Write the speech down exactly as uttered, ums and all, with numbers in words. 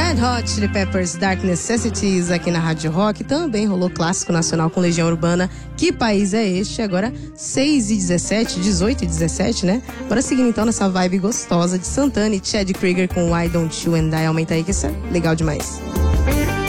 Red Hot Chili Peppers, Dark Necessities, aqui na Rádio Rock. Também rolou clássico nacional com Legião Urbana. Que país é este? Agora seis e dezessete, dezoito e dezessete, né? Bora seguindo então nessa vibe gostosa de Santana e Chad Krieger com Why Don't You and I. Aumenta aí que isso é legal demais.